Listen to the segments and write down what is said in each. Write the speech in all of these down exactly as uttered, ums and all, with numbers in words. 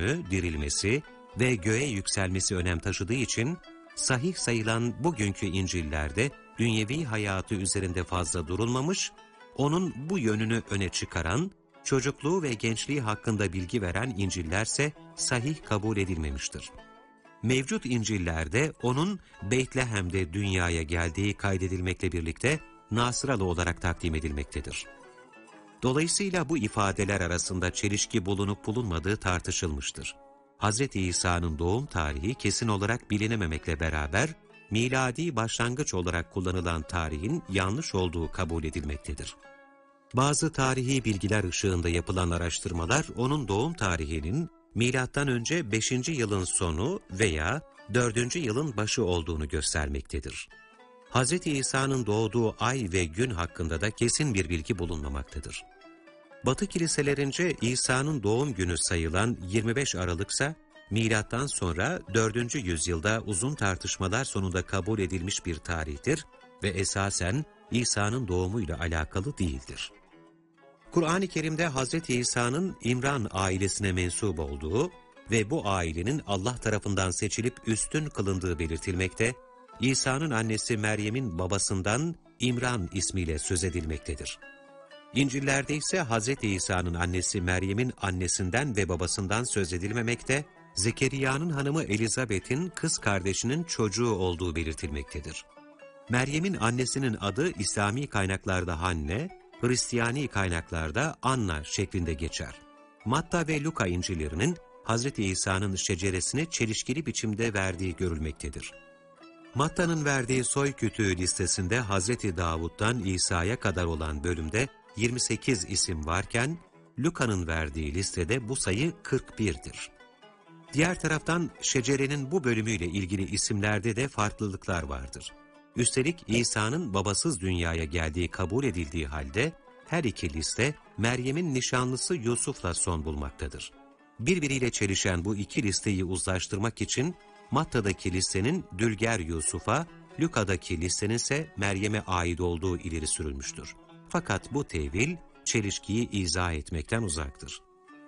ölümü, dirilmesi ve göğe yükselmesi önem taşıdığı için sahih sayılan bugünkü İncil'lerde dünyevi hayatı üzerinde fazla durulmamış, onun bu yönünü öne çıkaran, çocukluğu ve gençliği hakkında bilgi veren İncil'lerse sahih kabul edilmemiştir. Mevcut İncil'lerde onun Beytlehem'de dünyaya geldiği kaydedilmekle birlikte Nasıralı olarak takdim edilmektedir. Dolayısıyla bu ifadeler arasında çelişki bulunup bulunmadığı tartışılmıştır. Hazreti İsa'nın doğum tarihi kesin olarak bilinememekle beraber, miladi başlangıç olarak kullanılan tarihin yanlış olduğu kabul edilmektedir. Bazı tarihi bilgiler ışığında yapılan araştırmalar, onun doğum tarihinin milattan önce beşinci yılın sonu veya dördüncü yılın başı olduğunu göstermektedir. Hazreti İsa'nın doğduğu ay ve gün hakkında da kesin bir bilgi bulunmamaktadır. Batı kiliselerince İsa'nın doğum günü sayılan yirmi beş Aralık'sa, milattan sonra dördüncü yüzyılda uzun tartışmalar sonunda kabul edilmiş bir tarihtir ve esasen İsa'nın doğumuyla alakalı değildir. Kur'an-ı Kerim'de Hazreti İsa'nın İmran ailesine mensup olduğu ve bu ailenin Allah tarafından seçilip üstün kılındığı belirtilmekte, İsa'nın annesi Meryem'in babasından İmran ismiyle söz edilmektedir. İncil'lerde ise Hazreti İsa'nın annesi Meryem'in annesinden ve babasından söz edilmemekte, Zekeriya'nın hanımı Elizabeth'in kız kardeşinin çocuğu olduğu belirtilmektedir. Meryem'in annesinin adı İslami kaynaklarda Hanne, Hristiyani kaynaklarda Anna şeklinde geçer. Matta ve Luka İncil'lerinin Hazreti İsa'nın şeceresini çelişkili biçimde verdiği görülmektedir. Matta'nın verdiği soy kütüğü listesinde Hazreti Davud'dan İsa'ya kadar olan bölümde yirmi sekiz isim varken, Luka'nın verdiği listede bu sayı kırk bir'dir. Diğer taraftan şecerenin bu bölümüyle ilgili isimlerde de farklılıklar vardır. Üstelik İsa'nın babasız dünyaya geldiği kabul edildiği halde, her iki liste Meryem'in nişanlısı Yusuf'la son bulmaktadır. Birbiriyle çelişen bu iki listeyi uzlaştırmak için, Matta'daki listenin Dülger Yusuf'a, Luka'daki listenin ise Meryem'e ait olduğu ileri sürülmüştür. Fakat bu tevil, çelişkiyi izah etmekten uzaktır.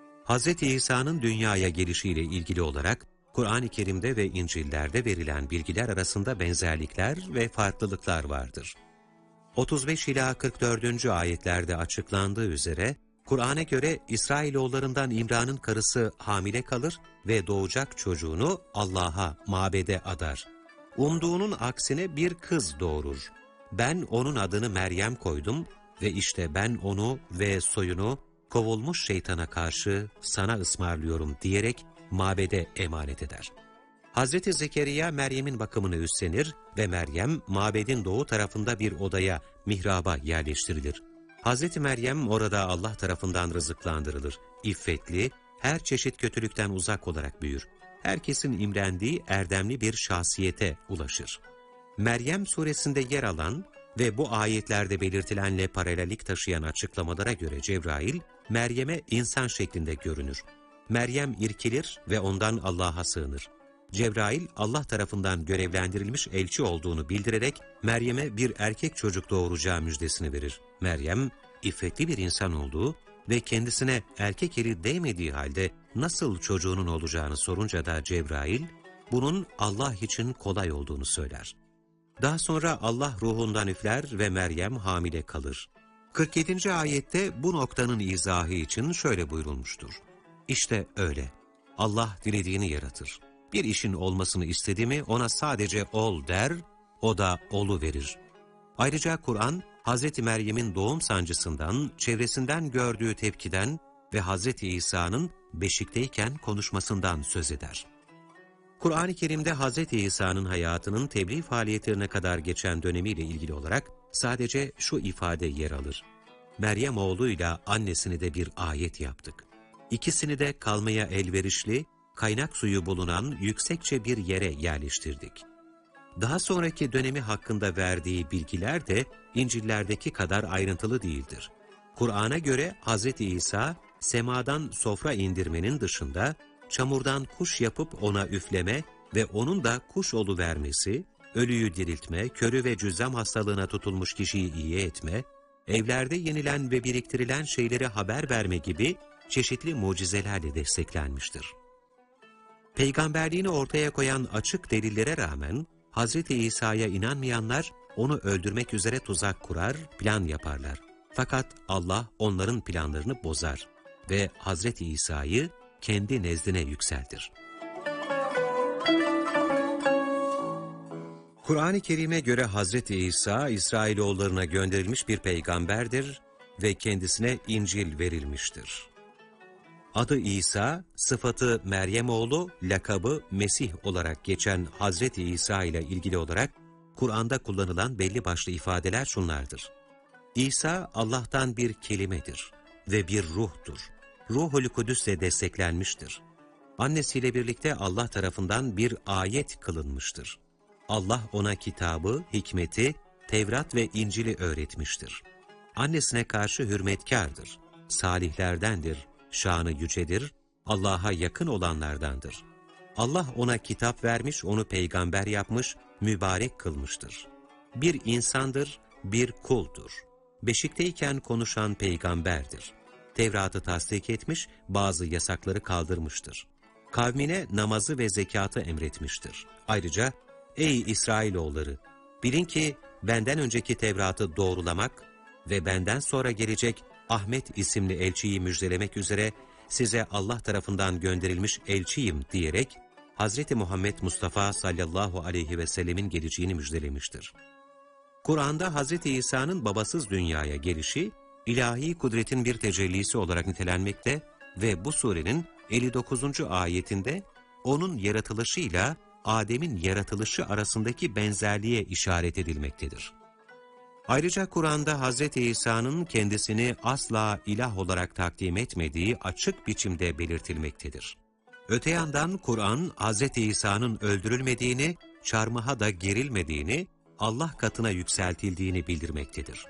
Hz. İsa'nın dünyaya gelişiyle ilgili olarak, Kur'an-ı Kerim'de ve İncil'lerde verilen bilgiler arasında benzerlikler ve farklılıklar vardır. otuz beş ila kırk dördüncü ayetlerde açıklandığı üzere, Kur'an'a göre İsrailoğullarından İmran'ın karısı hamile kalır ve doğacak çocuğunu Allah'a, mabede adar. Umduğunun aksine bir kız doğurur. Ben onun adını Meryem koydum ve işte ben onu ve soyunu kovulmuş şeytana karşı sana ısmarlıyorum diyerek mabede emanet eder. Hazreti Zekeriya Meryem'in bakımını üstlenir ve Meryem mabedin doğu tarafında bir odaya, mihraba yerleştirilir. Hazreti Meryem orada Allah tarafından rızıklandırılır. İffetli, her çeşit kötülükten uzak olarak büyür. Herkesin imrendiği erdemli bir şahsiyete ulaşır. Meryem suresinde yer alan ve bu ayetlerde belirtilenle paralellik taşıyan açıklamalara göre Cebrail, Meryem'e insan şeklinde görünür. Meryem irkilir ve ondan Allah'a sığınır. Cebrail, Allah tarafından görevlendirilmiş elçi olduğunu bildirerek Meryem'e bir erkek çocuk doğuracağı müjdesini verir. Meryem, iffetli bir insan olduğu ve kendisine erkek eli değmediği halde nasıl çocuğunun olacağını sorunca da Cebrail, bunun Allah için kolay olduğunu söyler. Daha sonra Allah ruhundan üfler ve Meryem hamile kalır. kırk yedinci ayette bu noktanın izahı için şöyle buyurulmuştur. İşte öyle. Allah dilediğini yaratır. Bir işin olmasını istedi mi ona sadece ol der, o da olu verir. Ayrıca Kur'an, Hazreti Meryem'in doğum sancısından, çevresinden gördüğü tepkiden ve Hazreti İsa'nın beşikteyken konuşmasından söz eder. Kur'an-ı Kerim'de Hazreti İsa'nın hayatının tebliğ faaliyetlerine kadar geçen dönemiyle ilgili olarak sadece şu ifade yer alır. Meryem oğluyla annesini de bir ayet yaptık. İkisini de kalmaya elverişli, kaynak suyu bulunan yüksekçe bir yere yerleştirdik. Daha sonraki dönemi hakkında verdiği bilgiler de İncil'lerdeki kadar ayrıntılı değildir. Kur'an'a göre Hazreti İsa, semadan sofra indirmenin dışında, çamurdan kuş yapıp ona üfleme ve onun da kuş oluvermesi, ölüyü diriltme, körü ve cüzzam hastalığına tutulmuş kişiyi iyi etme, evlerde yenilen ve biriktirilen şeyleri haber verme gibi çeşitli mucizelerle desteklenmiştir. Peygamberliğini ortaya koyan açık delillere rağmen Hazreti İsa'ya inanmayanlar onu öldürmek üzere tuzak kurar, plan yaparlar. Fakat Allah onların planlarını bozar ve Hazreti İsa'yı kendi nezdine yükseltir. Kur'an-ı Kerim'e göre Hazreti İsa, İsrailoğullarına gönderilmiş bir peygamberdir ve kendisine İncil verilmiştir. Adı İsa, sıfatı Meryem oğlu, lakabı Mesih olarak geçen Hazreti İsa ile ilgili olarak Kur'an'da kullanılan belli başlı ifadeler şunlardır. İsa Allah'tan bir kelimedir ve bir ruhtur. Ruhul Kudüs'le desteklenmiştir. Annesiyle birlikte Allah tarafından bir ayet kılınmıştır. Allah ona kitabı, hikmeti, Tevrat ve İncil'i öğretmiştir. Annesine karşı hürmetkardır, salihlerdendir, şanı yücedir, Allah'a yakın olanlardandır. Allah ona kitap vermiş, onu peygamber yapmış, mübarek kılmıştır. Bir insandır, bir kuldur. Beşikteyken konuşan peygamberdir. Tevrat'ı tasdik etmiş, bazı yasakları kaldırmıştır. Kavmine namazı ve zekatı emretmiştir. Ayrıca, ey İsrailoğulları! Bilin ki benden önceki Tevrat'ı doğrulamak ve benden sonra gelecek Ahmet isimli elçiyi müjdelemek üzere size Allah tarafından gönderilmiş elçiyim diyerek Hazreti Muhammed Mustafa sallallahu aleyhi ve sellemin geleceğini müjdelemiştir. Kur'an'da Hazreti İsa'nın babasız dünyaya gelişi, ilahi kudretin bir tecellisi olarak nitelenmekte ve bu surenin elli dokuzuncu ayetinde onun yaratılışıyla Adem'in yaratılışı arasındaki benzerliğe işaret edilmektedir. Ayrıca Kur'an'da Hazreti İsa'nın kendisini asla ilah olarak takdim etmediği açık biçimde belirtilmektedir. Öte yandan Kur'an, Hazreti İsa'nın öldürülmediğini, çarmıha da gerilmediğini, Allah katına yükseltildiğini bildirmektedir.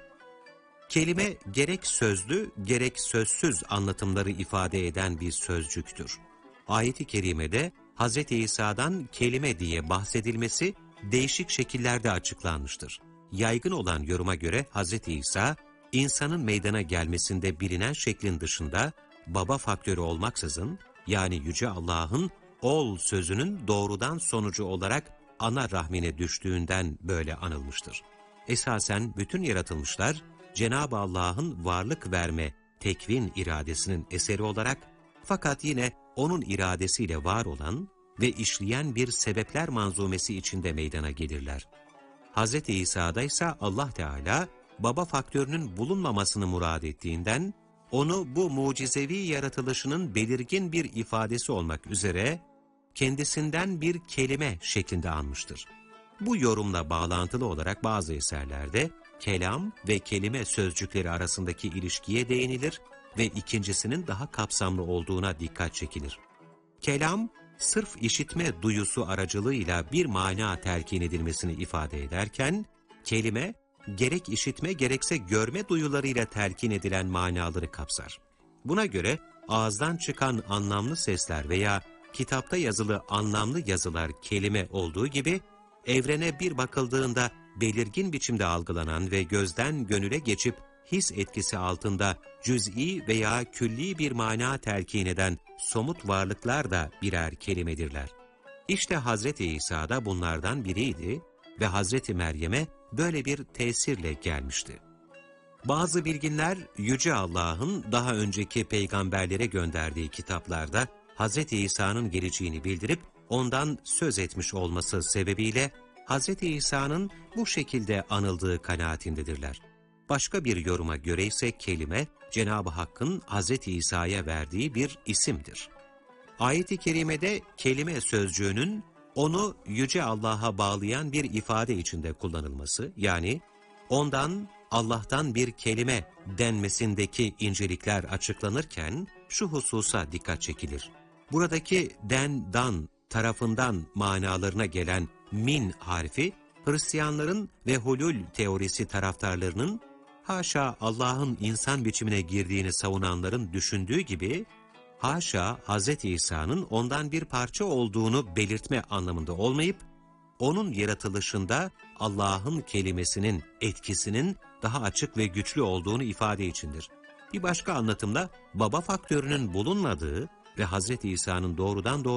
Kelime gerek sözlü, gerek sözsüz anlatımları ifade eden bir sözcüktür. Ayet-i kerimede Hazreti İsa'dan kelime diye bahsedilmesi değişik şekillerde açıklanmıştır. Yaygın olan yoruma göre Hazreti İsa, insanın meydana gelmesinde bilinen şeklin dışında baba faktörü olmaksızın, yani Yüce Allah'ın ol sözünün doğrudan sonucu olarak ana rahmine düştüğünden böyle anılmıştır. Esasen bütün yaratılmışlar, Cenab-ı Allah'ın varlık verme, tekvin iradesinin eseri olarak, fakat yine onun iradesiyle var olan ve işleyen bir sebepler manzumesi içinde meydana gelirler. Hazreti İsa'da ise Allah Teala, baba faktörünün bulunmamasını murad ettiğinden, onu bu mucizevi yaratılışının belirgin bir ifadesi olmak üzere, kendisinden bir kelime şeklinde anmıştır. Bu yorumla bağlantılı olarak bazı eserlerde, kelam ve kelime sözcükleri arasındaki ilişkiye değinilir ve ikincisinin daha kapsamlı olduğuna dikkat çekilir. Kelam, sırf işitme duyusu aracılığıyla bir mana telkin edilmesini ifade ederken, kelime, gerek işitme gerekse görme duyularıyla telkin edilen manaları kapsar. Buna göre ağızdan çıkan anlamlı sesler veya kitapta yazılı anlamlı yazılar kelime olduğu gibi, evrene bir bakıldığında belirgin biçimde algılanan ve gözden gönüle geçip his etkisi altında cüz'i veya külli bir mana telkin eden somut varlıklar da birer kelimedirler. İşte Hazreti İsa da bunlardan biriydi ve Hazreti Meryem'e böyle bir tesirle gelmişti. Bazı bilginler Yüce Allah'ın daha önceki peygamberlere gönderdiği kitaplarda Hazreti İsa'nın geleceğini bildirip ondan söz etmiş olması sebebiyle Hazreti İsa'nın bu şekilde anıldığı kanaatindedirler. Başka bir yoruma göre ise kelime, Cenab-ı Hakk'ın Hazreti İsa'ya verdiği bir isimdir. Ayet-i kerimede kelime sözcüğünün onu Yüce Allah'a bağlayan bir ifade içinde kullanılması, yani ondan Allah'tan bir kelime denmesindeki incelikler açıklanırken şu hususa dikkat çekilir. Buradaki den, dan, tarafından manalarına gelen min harfi, Hristiyanların ve hulul teorisi taraftarlarının, haşa Allah'ın insan biçimine girdiğini savunanların düşündüğü gibi, haşa Hz. İsa'nın ondan bir parça olduğunu belirtme anlamında olmayıp, onun yaratılışında Allah'ın kelimesinin etkisinin daha açık ve güçlü olduğunu ifade içindir. Bir başka anlatımda baba faktörünün bulunmadığı ve Hz. İsa'nın doğrudan doğruya